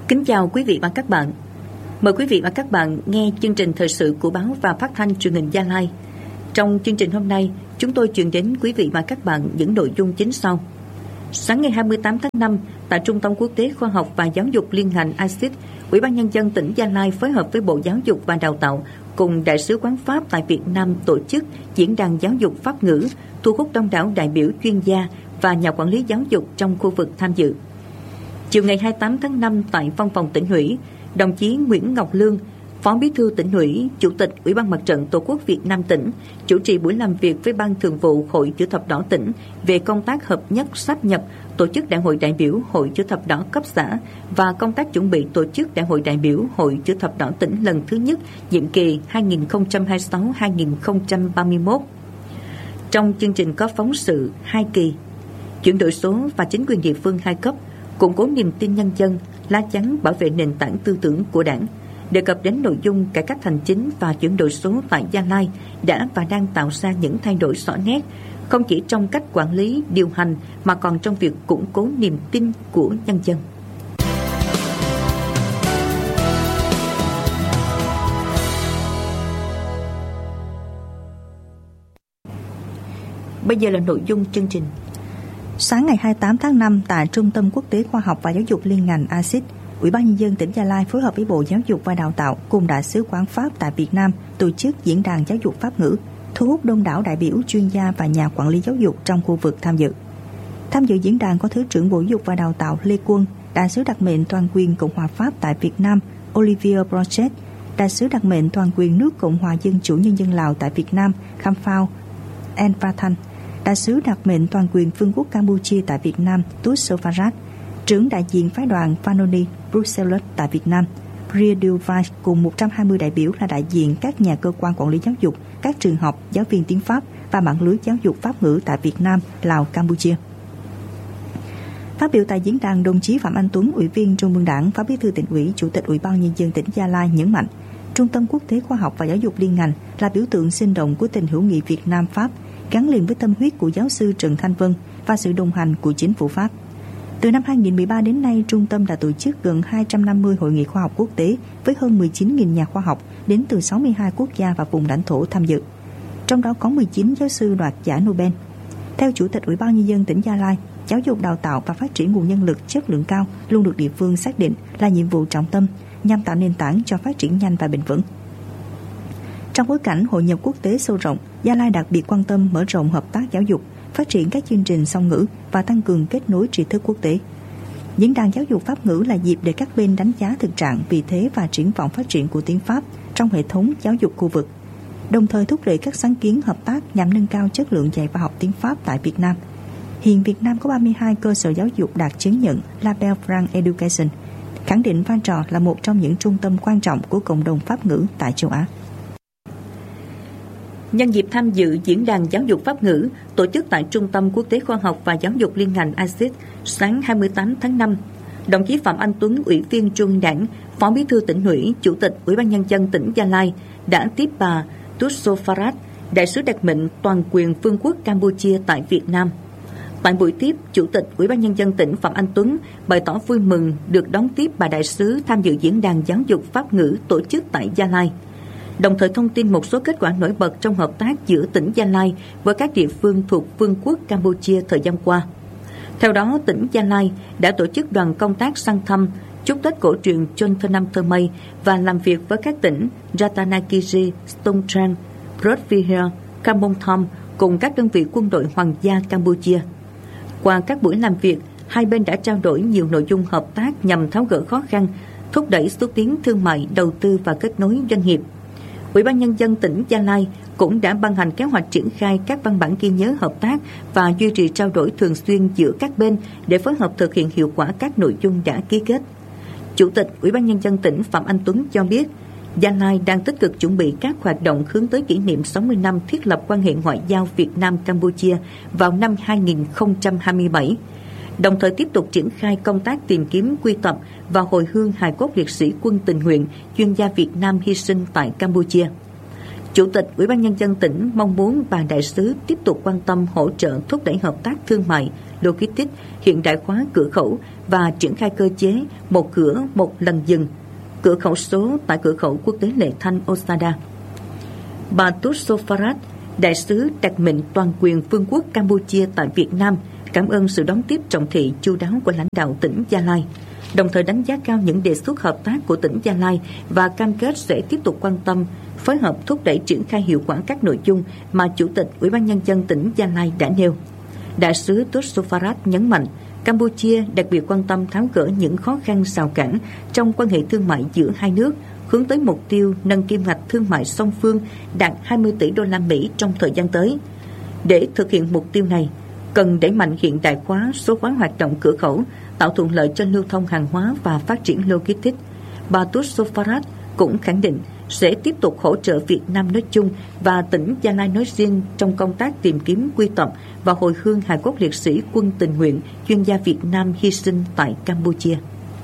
Kính chào quý vị và các bạn. Mời quý vị và các bạn nghe chương trình thời sự của báo và phát thanh truyền hình Gia Lai. Trong chương trình hôm nay, chúng tôi truyền đến quý vị và các bạn những nội dung chính sau. Sáng ngày 28 tháng 5, tại Trung tâm Quốc tế Khoa học và Giáo dục Liên ngành ASIT, Ủy ban Nhân dân tỉnh Gia Lai phối hợp với Bộ Giáo dục và Đào tạo cùng Đại sứ quán Pháp tại Việt Nam tổ chức diễn đàn giáo dục Pháp ngữ, thu hút đông đảo đại biểu chuyên gia và nhà quản lý giáo dục trong khu vực tham dự. Chiều ngày 28 tháng 5 tại Văn phòng Tỉnh ủy, đồng chí Nguyễn Ngọc Lương, Phó Bí thư Tỉnh ủy, Chủ tịch Ủy ban Mặt trận Tổ quốc Việt Nam tỉnh, chủ trì buổi làm việc với Ban Thường vụ Hội Chữ thập đỏ tỉnh về công tác hợp nhất sáp nhập, tổ chức Đại hội đại biểu Hội Chữ thập đỏ cấp xã và công tác chuẩn bị tổ chức Đại hội đại biểu Hội Chữ thập đỏ tỉnh lần thứ nhất, nhiệm kỳ 2026-2031. Trong chương trình có phóng sự 2 kỳ, chuyển đổi số và chính quyền địa phương 2 cấp, củng cố niềm tin nhân dân, lá chắn bảo vệ nền tảng tư tưởng của Đảng, đề cập đến nội dung cải cách hành chính và chuyển đổi số tại Gia Lai đã và đang tạo ra những thay đổi rõ nét, không chỉ trong cách quản lý, điều hành mà còn trong việc củng cố niềm tin của nhân dân. Bây giờ là nội dung chương trình. Sáng ngày 28 tháng 5 tại Trung tâm Quốc tế Khoa học và Giáo dục Liên ngành ASIT, Ủy ban Nhân dân tỉnh Gia Lai phối hợp với Bộ Giáo dục và Đào tạo cùng Đại sứ quán Pháp tại Việt Nam tổ chức diễn đàn giáo dục Pháp ngữ, thu hút đông đảo đại biểu chuyên gia và nhà quản lý giáo dục trong khu vực tham dự. Tham dự diễn đàn có Thứ trưởng Bộ Giáo dục và Đào tạo Lê Quân, Đại sứ đặc mệnh toàn quyền Cộng hòa Pháp tại Việt Nam Olivier Brochet, Đại sứ đặc mệnh toàn quyền nước Cộng hòa Dân chủ Nhân dân Lào tại Việt Nam Khamphao Enphathan, Đại sứ đặc mệnh toàn quyền Vương quốc Campuchia tại Việt Nam Tut Sofarat, trưởng đại diện phái đoàn Vanoni Bruxelles tại Việt Nam Ria Duvai cùng 120 đại biểu là đại diện các nhà cơ quan quản lý giáo dục, các trường học, giáo viên tiếng Pháp và mạng lưới giáo dục Pháp ngữ tại Việt Nam, Lào, Campuchia. Phát biểu tại diễn đàn, đồng chí Phạm Anh Tuấn, Ủy viên Trung ương Đảng, Phó Bí thư Tỉnh ủy, Chủ tịch Ủy ban Nhân dân tỉnh Gia Lai nhấn mạnh, Trung tâm Quốc tế Khoa học và Giáo dục Liên ngành là biểu tượng sinh động của tình hữu nghị Việt Nam Pháp, gắn liền với tâm huyết của giáo sư Trần Thanh Vân và sự đồng hành của chính phủ Pháp. Từ năm 2013 đến nay, trung tâm đã tổ chức gần 250 hội nghị khoa học quốc tế với hơn 19.000 nhà khoa học đến từ 62 quốc gia và vùng lãnh thổ tham dự. Trong đó có 19 giáo sư đoạt giải Nobel. Theo Chủ tịch Ủy ban Nhân dân tỉnh Gia Lai, giáo dục đào tạo và phát triển nguồn nhân lực chất lượng cao luôn được địa phương xác định là nhiệm vụ trọng tâm nhằm tạo nền tảng cho phát triển nhanh và bền vững. Trong bối cảnh hội nhập quốc tế sâu rộng, Gia Lai đặc biệt quan tâm mở rộng hợp tác giáo dục, phát triển các chương trình song ngữ và tăng cường kết nối tri thức quốc tế. Diễn đàn giáo dục Pháp ngữ là dịp để các bên đánh giá thực trạng, vị thế và triển vọng phát triển của tiếng Pháp trong hệ thống giáo dục khu vực, đồng thời thúc đẩy các sáng kiến hợp tác nhằm nâng cao chất lượng dạy và học tiếng Pháp tại Việt Nam. Hiện Việt Nam có 32 cơ sở giáo dục đạt chứng nhận Label France Education, khẳng định vai trò là một trong những trung tâm quan trọng của cộng đồng Pháp ngữ tại châu Á. Nhân dịp tham dự diễn đàn giáo dục Pháp ngữ tổ chức tại Trung tâm Quốc tế Khoa học và Giáo dục Liên ngành ASIT sáng 28 tháng 5, đồng chí Phạm Anh Tuấn, Ủy viên Trung ương Đảng, Phó Bí thư Tỉnh ủy, Chủ tịch Ủy ban Nhân dân tỉnh Gia Lai đã tiếp bà Tut Sofarat, Đại sứ đặc mệnh toàn quyền Vương quốc Campuchia tại Việt Nam. Tại buổi tiếp, Chủ tịch Ủy ban Nhân dân tỉnh Phạm Anh Tuấn bày tỏ vui mừng được đón tiếp bà đại sứ tham dự diễn đàn giáo dục Pháp ngữ tổ chức tại Gia Lai, đồng thời thông tin một số kết quả nổi bật trong hợp tác giữa tỉnh Gia Lai với các địa phương thuộc Vương quốc Campuchia thời gian qua. Theo đó, tỉnh Gia Lai đã tổ chức đoàn công tác sang thăm, chúc Tết cổ truyền Chon Thonam Thomay và làm việc với các tỉnh Ratanakiri, Ston Trang, Prodvihir, Kampong Thom cùng các đơn vị quân đội Hoàng gia Campuchia. Qua các buổi làm việc, hai bên đã trao đổi nhiều nội dung hợp tác nhằm tháo gỡ khó khăn, thúc đẩy xúc tiến thương mại, đầu tư và kết nối doanh nghiệp. Ủy ban Nhân dân tỉnh Gia Lai cũng đã ban hành kế hoạch triển khai các văn bản ghi nhớ hợp tác và duy trì trao đổi thường xuyên giữa các bên để phối hợp thực hiện hiệu quả các nội dung đã ký kết. Chủ tịch Ủy ban Nhân dân tỉnh Phạm Anh Tuấn cho biết, Gia Lai đang tích cực chuẩn bị các hoạt động hướng tới kỷ niệm 60 năm thiết lập quan hệ ngoại giao Việt Nam-Campuchia vào năm 2027, đồng thời tiếp tục triển khai công tác tìm kiếm, quy tập và hồi hương hài cốt liệt sĩ quân tình nguyện chuyên gia Việt Nam hy sinh tại Campuchia. Chủ tịch Ủy ban Nhân dân tỉnh mong muốn bà đại sứ tiếp tục quan tâm hỗ trợ thúc đẩy hợp tác thương mại, logistics, hiện đại hóa cửa khẩu và triển khai cơ chế một cửa một lần dừng cửa khẩu số tại cửa khẩu quốc tế Lệ Thanh Osada. Bà Tut Sofarat, đại sứ đặc mệnh toàn quyền Vương quốc Campuchia tại Việt Nam, cảm ơn sự đón tiếp trọng thị chu đáo của lãnh đạo tỉnh Gia Lai, đồng thời đánh giá cao những đề xuất hợp tác của tỉnh Gia Lai và cam kết sẽ tiếp tục quan tâm, phối hợp thúc đẩy triển khai hiệu quả các nội dung mà Chủ tịch Ủy ban Nhân dân tỉnh Gia Lai đã nêu. Đại sứ Tut Sofarat nhấn mạnh, Campuchia đặc biệt quan tâm tháo gỡ những khó khăn rào cản trong quan hệ thương mại giữa hai nước, hướng tới mục tiêu nâng kim ngạch thương mại song phương đạt 20 tỷ đô la Mỹ trong thời gian tới. Để thực hiện mục tiêu này, cần đẩy mạnh hiện đại hóa, số hóa hoạt động cửa khẩu, tạo thuận lợi cho lưu thông hàng hóa và phát triển logistics. Bà Tut Sofarat cũng khẳng định sẽ tiếp tục hỗ trợ Việt Nam nói chung và tỉnh Gia Lai nói riêng trong công tác tìm kiếm, quy tập và hồi hương hài cốt liệt sĩ quân tình nguyện chuyên gia Việt Nam hy sinh tại Campuchia.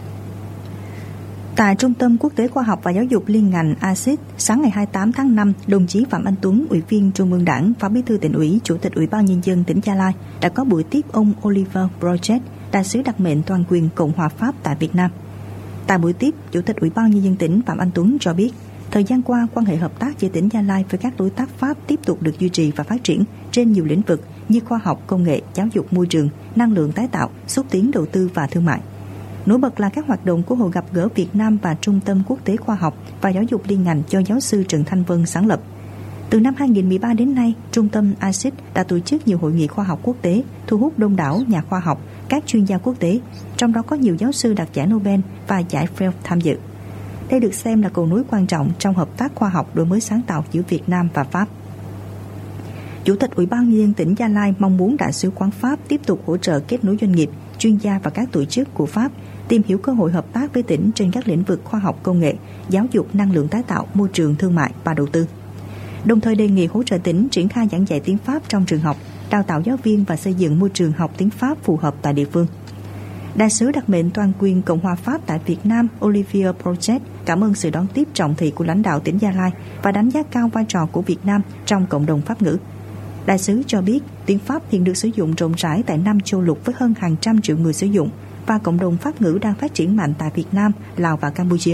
Tại Trung tâm Quốc tế Khoa học và Giáo dục Liên ngành ASIT, sáng ngày 28 tháng 5, đồng chí Phạm Anh Tuấn, Ủy viên Trung ương Đảng, Phó Bí thư Tỉnh ủy, Chủ tịch Ủy ban Nhân dân tỉnh Gia Lai đã có buổi tiếp ông Oliver Project, đại sứ đặc mệnh toàn quyền Cộng hòa Pháp tại Việt Nam. Tại buổi tiếp, Chủ tịch Ủy ban Nhân dân tỉnh Phạm Anh Tuấn cho biết, thời gian qua, quan hệ hợp tác giữa tỉnh Gia Lai với các đối tác Pháp tiếp tục được duy trì và phát triển trên nhiều lĩnh vực như khoa học, công nghệ, giáo dục môi trường, năng lượng tái tạo, xúc tiến đầu tư và thương mại. Nổi bật là các hoạt động của Hội gặp gỡ Việt Nam và Trung tâm Quốc tế Khoa học và Giáo dục Liên ngành do giáo sư Trần Thanh Vân sáng lập. Từ năm 2013 đến nay, Trung tâm ASIT đã tổ chức nhiều hội nghị khoa học quốc tế, thu hút đông đảo nhà khoa học, các chuyên gia quốc tế, trong đó có nhiều giáo sư đạt giải Nobel và giải Fields tham dự. Đây được xem là cầu nối quan trọng trong hợp tác khoa học đổi mới sáng tạo giữa Việt Nam và Pháp. Chủ tịch Ủy ban Nhân dân tỉnh Gia Lai mong muốn Đại sứ quán Pháp tiếp tục hỗ trợ kết nối doanh nghiệp, chuyên gia và các tổ chức của Pháp tìm hiểu cơ hội hợp tác với tỉnh trên các lĩnh vực khoa học công nghệ, giáo dục, năng lượng tái tạo, môi trường, thương mại và đầu tư. Đồng thời đề nghị hỗ trợ tỉnh triển khai giảng dạy tiếng Pháp trong trường học, đào tạo giáo viên và xây dựng môi trường học tiếng Pháp phù hợp tại địa phương. Đại sứ đặc mệnh toàn quyền Cộng hòa Pháp tại Việt Nam Olivier Project cảm ơn sự đón tiếp trọng thị của lãnh đạo tỉnh Gia Lai và đánh giá cao vai trò của Việt Nam trong cộng đồng Pháp ngữ. Đại sứ cho biết tiếng Pháp hiện được sử dụng rộng rãi tại 5 châu lục với hơn hàng trăm triệu người sử dụng và cộng đồng Pháp ngữ đang phát triển mạnh tại Việt Nam, Lào và Campuchia.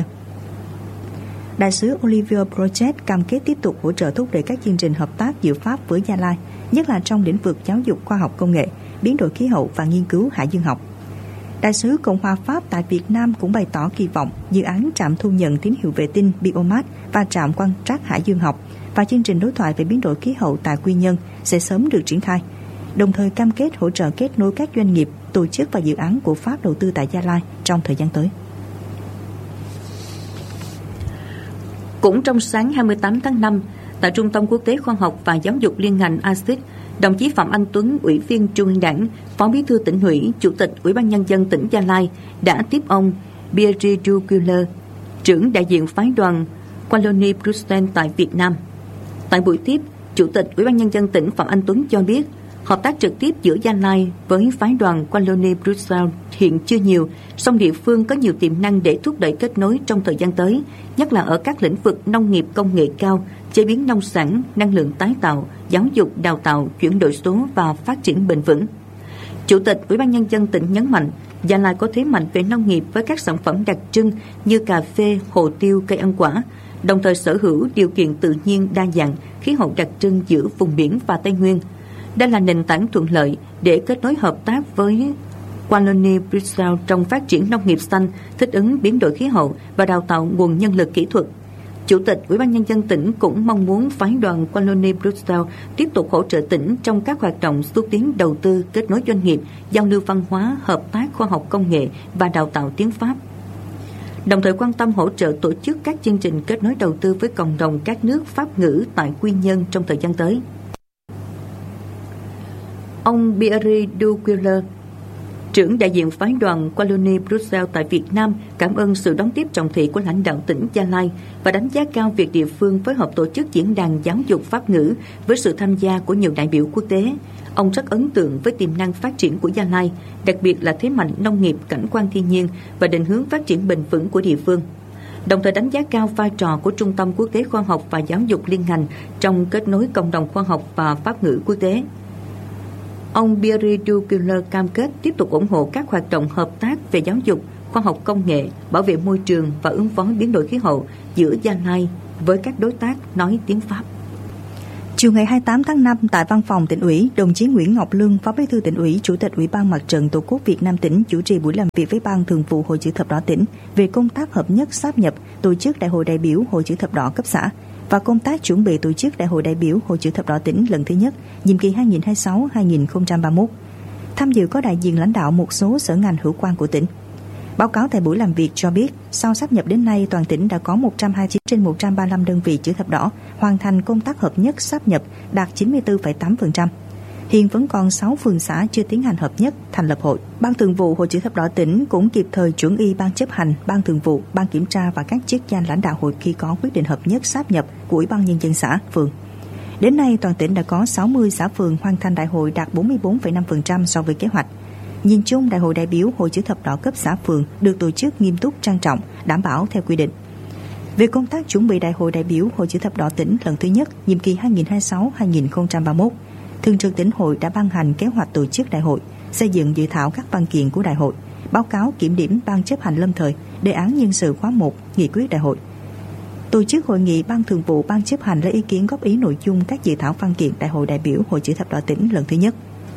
Đại sứ Olivier Project cam kết tiếp tục hỗ trợ thúc đẩy các chương trình hợp tác giữa Pháp với Gia Lai, nhất là trong lĩnh vực giáo dục khoa học công nghệ, biến đổi khí hậu và nghiên cứu hải dương học. Đại sứ Cộng hòa Pháp tại Việt Nam cũng bày tỏ kỳ vọng dự án trạm thu nhận tín hiệu vệ tinh Biomat và trạm quan trắc hải dương học và chương trình đối thoại về biến đổi khí hậu tại Quy Nhơn sẽ sớm được triển khai, đồng thời cam kết hỗ trợ kết nối các doanh nghiệp, tổ chức và dự án của Pháp đầu tư tại Gia Lai trong thời gian tới. Cũng trong sáng 28 tháng 5, tại Trung tâm Quốc tế Khoa học và Giáo dục Liên ngành ASIT, đồng chí Phạm Anh Tuấn, Ủy viên Trung ương Đảng, Phó Bí thư Tỉnh ủy, Chủ tịch Ủy ban Nhân dân tỉnh Gia Lai đã tiếp ông Pierre Duculer, trưởng đại diện phái đoàn Wallonie Bruxelles tại Việt Nam. Tại buổi tiếp, Chủ tịch Ủy ban Nhân dân tỉnh Phạm Anh Tuấn cho biết, hợp tác trực tiếp giữa Gia Lai với phái đoàn Wallonie Bruxelles hiện chưa nhiều, song địa phương có nhiều tiềm năng để thúc đẩy kết nối trong thời gian tới, nhất là ở các lĩnh vực nông nghiệp công nghệ cao, chế biến nông sản, năng lượng tái tạo, giáo dục, đào tạo, chuyển đổi số và phát triển bền vững. Chủ tịch Ủy ban Nhân dân tỉnh nhấn mạnh, Gia Lai có thế mạnh về nông nghiệp với các sản phẩm đặc trưng như cà phê, hồ tiêu, cây ăn quả, đồng thời sở hữu điều kiện tự nhiên đa dạng, khí hậu đặc trưng giữa vùng biển và Tây Nguyên. Đây là nền tảng thuận lợi để kết nối hợp tác với Wallonie Bruxelles trong phát triển nông nghiệp xanh, thích ứng biến đổi khí hậu và đào tạo nguồn nhân lực kỹ thuật. Chủ tịch Ủy ban Nhân dân tỉnh cũng mong muốn phái đoàn Wallonie Bruxelles tiếp tục hỗ trợ tỉnh trong các hoạt động xúc tiến đầu tư, kết nối doanh nghiệp, giao lưu văn hóa, hợp tác khoa học công nghệ và đào tạo tiếng Pháp. Đồng thời quan tâm hỗ trợ tổ chức các chương trình kết nối đầu tư với cộng đồng các nước Pháp ngữ tại Quy Nhơn trong thời gian tới. Ông Pierre Duculer, trưởng đại diện phái đoàn Wallonie Bruxelles tại Việt Nam, cảm ơn sự đón tiếp trọng thị của lãnh đạo tỉnh Gia Lai và đánh giá cao việc địa phương phối hợp tổ chức diễn đàn giáo dục Pháp ngữ với sự tham gia của nhiều đại biểu quốc tế. Ông rất ấn tượng với tiềm năng phát triển của Gia Lai, đặc biệt là thế mạnh nông nghiệp, cảnh quan thiên nhiên và định hướng phát triển bền vững của địa phương. đồng thời đánh giá cao vai trò của Trung tâm Quốc tế Khoa học và Giáo dục liên ngành trong kết nối cộng đồng khoa học và pháp ngữ quốc tế. Ông Pierre Duculler cam kết tiếp tục ủng hộ các hoạt động hợp tác về giáo dục, khoa học công nghệ, bảo vệ môi trường và ứng phó biến đổi khí hậu giữa Gia Lai với các đối tác nói tiếng Pháp. Chiều ngày 28 tháng 5 tại Văn phòng Tỉnh ủy, đồng chí Nguyễn Ngọc Lương, Phó Bí thư Tỉnh ủy, Chủ tịch Ủy ban Mặt trận Tổ quốc Việt Nam tỉnh chủ trì buổi làm việc với Ban Thường vụ Hội Chữ thập đỏ tỉnh về công tác hợp nhất sáp nhập tổ chức Đại hội đại biểu Hội Chữ thập đỏ cấp xã và công tác chuẩn bị tổ chức Đại hội đại biểu Hội Chữ thập đỏ tỉnh lần thứ nhất, nhiệm kỳ 2026-2031. Tham dự có đại diện lãnh đạo một số sở ngành hữu quan của tỉnh. Báo cáo tại buổi làm việc cho biết, sau sáp nhập đến nay, toàn tỉnh đã có 129 trên 135 đơn vị chữ thập đỏ hoàn thành công tác hợp nhất sáp nhập, đạt 94,8%. Hiện vẫn còn 6 phường xã chưa tiến hành hợp nhất, thành lập hội. Ban Thường vụ Hội Chữ thập đỏ tỉnh cũng kịp thời chuẩn y ban chấp hành, ban thường vụ, ban kiểm tra và các chức danh lãnh đạo hội khi có quyết định hợp nhất sáp nhập của Ủy ban Nhân dân xã, phường. Đến nay, toàn tỉnh đã có 60 xã phường hoàn thành đại hội, đạt 44,5% so với kế hoạch. Nhìn chung, Đại hội đại biểu Hội Chữ thập đỏ cấp xã phường được tổ chức nghiêm túc, trang trọng, đảm bảo theo quy định. Về công tác chuẩn bị Đại hội đại biểu Hội Chữ thập đỏ tỉnh lần thứ nhất, nhiệm kỳ 2026-2031, Thường trực Tỉnh hội đã ban hành kế hoạch tổ chức đại hội, xây dựng dự thảo các văn kiện của đại hội, báo cáo kiểm điểm ban chấp hành lâm thời, đề án nhân sự khóa 1, nghị quyết đại hội. Tổ chức hội nghị Ban Thường vụ Ban chấp hành lấy ý kiến góp ý nội dung các dự thảo văn kiện Đại hội đại biểu Hội Chữ thập đỏ tỉnh lần thứ nhất.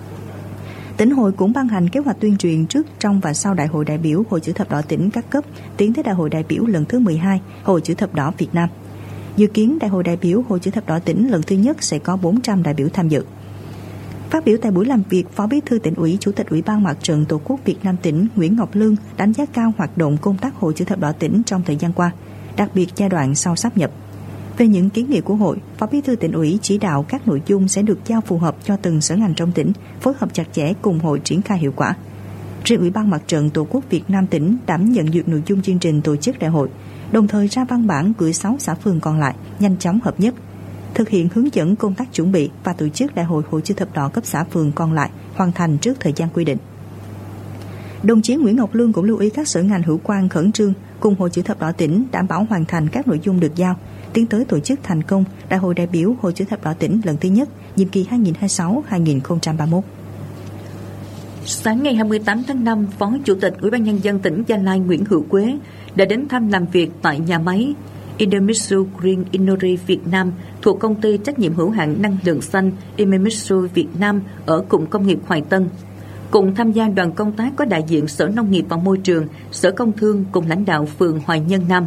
Tỉnh hội cũng ban hành kế hoạch tuyên truyền trước, trong và sau Đại hội đại biểu Hội Chữ thập đỏ tỉnh các cấp tiến tới Đại hội đại biểu lần thứ 12 Hội Chữ thập đỏ Việt Nam. Dự kiến Đại hội đại biểu Hội Chữ thập đỏ tỉnh lần thứ nhất sẽ có 400 đại biểu tham dự. Phát biểu tại buổi làm việc, Phó Bí thư Tỉnh ủy, Chủ tịch Ủy ban Mặt trận Tổ quốc Việt Nam tỉnh Nguyễn Ngọc Lương đánh giá cao hoạt động công tác Hội Chữ thập đỏ tỉnh trong thời gian qua, đặc biệt giai đoạn sau sáp nhập. Về những kiến nghị của hội, Phó Bí thư Tỉnh ủy chỉ đạo các nội dung sẽ được giao phù hợp cho từng sở ngành trong tỉnh, phối hợp chặt chẽ cùng hội triển khai hiệu quả. Riêng Ủy ban Mặt trận Tổ quốc Việt Nam tỉnh đảm nhận duyệt nội dung chương trình tổ chức đại hội, đồng thời ra văn bản gửi 6 xã phường còn lại nhanh chóng hợp nhất, thực hiện hướng dẫn công tác chuẩn bị và tổ chức đại hội Hội Chữ thập đỏ cấp xã phường còn lại hoàn thành trước thời gian quy định. Đồng chí Nguyễn Ngọc Lương cũng lưu ý các sở ngành hữu quan khẩn trương cùng Hội Chữ thập đỏ tỉnh đảm bảo hoàn thành các nội dung được giao, tiến tới tổ chức thành công Đại hội đại biểu Hội Chữ thập đỏ tỉnh lần thứ nhất, nhiệm kỳ 2026-2031. Sáng ngày 28 tháng 5, Phó Chủ tịch Ủy ban Nhân dân tỉnh Gia Lai Nguyễn Hữu Quế đã đến thăm làm việc tại nhà máy Idemitsu Green Energy Việt Nam thuộc công ty trách nhiệm hữu hạn năng lượng xanh Idemitsu Việt Nam ở cụm công nghiệp Hoài Tân. Cùng tham gia đoàn công tác có đại diện Sở Nông nghiệp và Môi trường, Sở Công Thương cùng lãnh đạo phường Hoài Nhân Nam.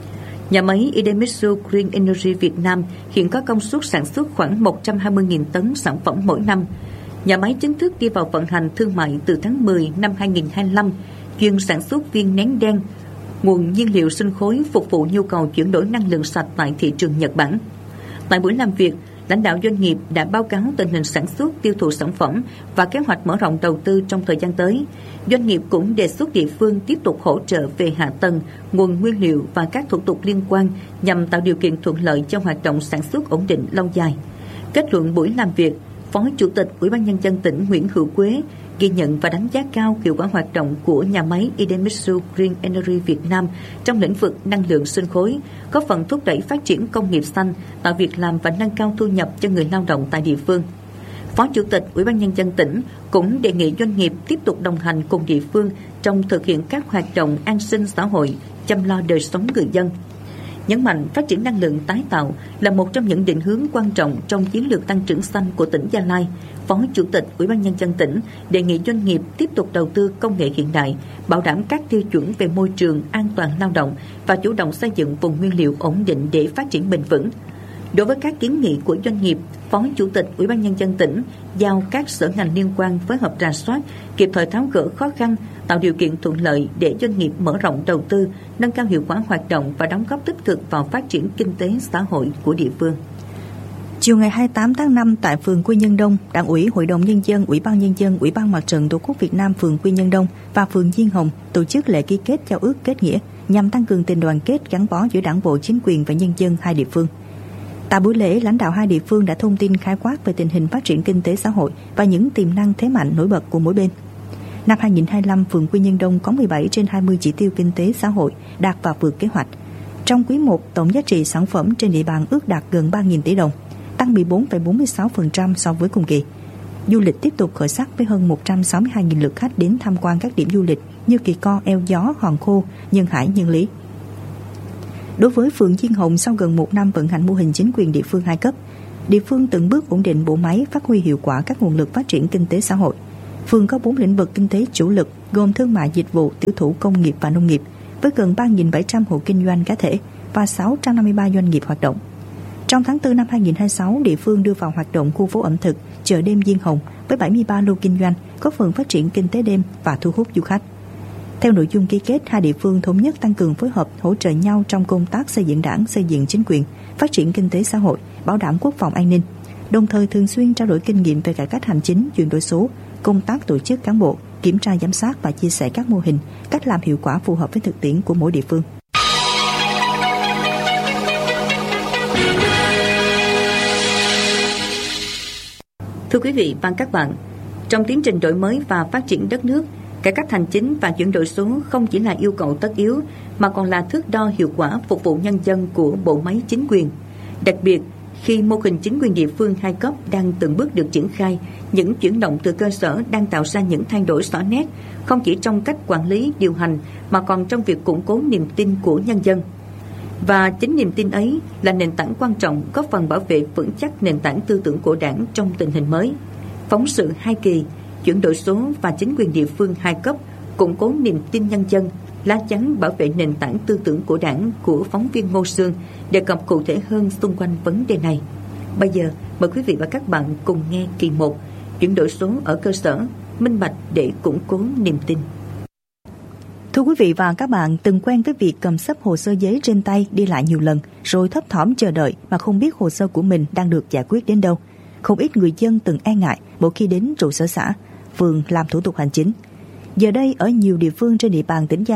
Nhà máy Idemitsu Green Energy Việt Nam hiện có công suất sản xuất khoảng 120.000 tấn sản phẩm mỗi năm. Nhà máy chính thức đi vào vận hành thương mại từ tháng 10 năm 2025, chuyên sản xuất viên nén đen, nguồn nhiên liệu sinh khối phục vụ nhu cầu chuyển đổi năng lượng sạch tại thị trường Nhật Bản. Tại buổi làm việc, lãnh đạo doanh nghiệp đã báo cáo tình hình sản xuất, tiêu thụ sản phẩm và kế hoạch mở rộng đầu tư trong thời gian tới. Doanh nghiệp cũng đề xuất địa phương tiếp tục hỗ trợ về hạ tầng, nguồn nguyên liệu và các thủ tục liên quan nhằm tạo điều kiện thuận lợi cho hoạt động sản xuất ổn định lâu dài. Kết luận buổi làm việc, Phó Chủ tịch Ủy ban Nhân dân tỉnh Nguyễn Hữu Quế ghi nhận và đánh giá cao hiệu quả hoạt động của nhà máy Idemitsu Green Energy Việt Nam trong lĩnh vực năng lượng sinh khối, góp phần thúc đẩy phát triển công nghiệp xanh, tạo việc làm và nâng cao thu nhập cho người lao động tại địa phương. Phó Chủ tịch Ủy ban Nhân dân tỉnh cũng đề nghị doanh nghiệp tiếp tục đồng hành cùng địa phương trong thực hiện các hoạt động an sinh xã hội, chăm lo đời sống người dân. Nhấn mạnh phát triển năng lượng tái tạo là một trong những định hướng quan trọng trong chiến lược tăng trưởng xanh của tỉnh Gia Lai. Phó Chủ tịch Ủy ban Nhân dân tỉnh đề nghị doanh nghiệp tiếp tục đầu tư công nghệ hiện đại, bảo đảm các tiêu chuẩn về môi trường, an toàn lao động và chủ động xây dựng vùng nguyên liệu ổn định để phát triển bền vững. Đối với các kiến nghị của doanh nghiệp, Phó Chủ tịch Ủy ban Nhân dân tỉnh giao các sở ngành liên quan phối hợp rà soát, kịp thời tháo gỡ khó khăn, tạo điều kiện thuận lợi để doanh nghiệp mở rộng đầu tư, nâng cao hiệu quả hoạt động và đóng góp tích cực vào phát triển kinh tế xã hội của địa phương. Chiều ngày 28 tháng 5 tại phường Quy Nhơn Đông, Đảng ủy, Hội đồng Nhân dân, Ủy ban Nhân dân, Ủy ban Mặt trận Tổ quốc Việt Nam phường Quy Nhơn Đông và phường Diên Hồng tổ chức lễ ký kết giao ước kết nghĩa nhằm tăng cường tình đoàn kết gắn bó giữa Đảng bộ, chính quyền và nhân dân hai địa phương. Tại buổi lễ, lãnh đạo hai địa phương đã thông tin khái quát về tình hình phát triển kinh tế xã hội và những tiềm năng thế mạnh nổi bật của mỗi bên. Năm 2025, phường Quy Nhơn Đông có 17 trên 20 chỉ tiêu kinh tế xã hội đạt và vượt kế hoạch. Trong quý 1, tổng giá trị sản phẩm trên địa bàn ước đạt gần 3.000 tỷ đồng, tăng 14,46% so với cùng kỳ. Du lịch tiếp tục khởi sắc với hơn 162.000 lượt khách đến tham quan các điểm du lịch như Kỳ Co, Eo Gió, Hòn Khô, Nhân Hải, Nhân Lý. Đối với phường Diên Hồng, sau gần 1 năm vận hành mô hình chính quyền địa phương 2 cấp, địa phương từng bước ổn định bộ máy, phát huy hiệu quả các nguồn lực phát triển kinh tế xã hội. Phường có 4 lĩnh vực kinh tế chủ lực gồm thương mại, dịch vụ, tiểu thủ, công nghiệp và nông nghiệp, với gần 3.700 hộ kinh doanh cá thể và 653 doanh nghiệp hoạt động. Trong tháng 4 năm 2026, địa phương đưa vào hoạt động khu phố ẩm thực, chợ đêm Diên Hồng với 73 lô kinh doanh, góp phần phát triển kinh tế đêm và thu hút du khách. Theo nội dung ký kết, hai địa phương thống nhất tăng cường phối hợp, hỗ trợ nhau trong công tác xây dựng đảng, xây dựng chính quyền, phát triển kinh tế xã hội, bảo đảm quốc phòng an ninh, đồng thời thường xuyên trao đổi kinh nghiệm về cải cách hành chính, chuyển đổi số, công tác tổ chức cán bộ, kiểm tra giám sát và chia sẻ các mô hình, cách làm hiệu quả phù hợp với thực tiễn của mỗi địa phương. Thưa quý vị và các bạn, trong tiến trình đổi mới và phát triển đất nước, cải cách hành chính và chuyển đổi số không chỉ là yêu cầu tất yếu mà còn là thước đo hiệu quả phục vụ nhân dân của bộ máy chính quyền. Đặc biệt, khi mô hình chính quyền địa phương 2 cấp đang từng bước được triển khai, những chuyển động từ cơ sở đang tạo ra những thay đổi rõ nét, không chỉ trong cách quản lý, điều hành mà còn trong việc củng cố niềm tin của nhân dân. Và chính niềm tin ấy là nền tảng quan trọng góp phần bảo vệ vững chắc nền tảng tư tưởng của Đảng trong tình hình mới. Phóng sự 2 kỳ, chuyển đổi số và chính quyền địa phương 2 cấp, củng cố niềm tin nhân dân, lá chắn bảo vệ nền tảng tư tưởng của Đảng của phóng viên Ngô Sương đề cập cụ thể hơn xung quanh vấn đề này. Bây giờ, mời quý vị và các bạn cùng nghe kỳ 1, chuyển đổi số ở cơ sở, minh bạch để củng cố niềm tin. Thưa quý vị và các bạn, từng quen với việc cầm xấp hồ sơ giấy trên tay đi lại nhiều lần, rồi thấp thỏm chờ đợi mà không biết hồ sơ của mình đang được giải quyết đến đâu. Không ít người dân từng e ngại mỗi khi đến trụ sở xã, phường làm thủ tục hành chính. Giờ đây, ở nhiều địa phương trên địa bàn tỉnh Gia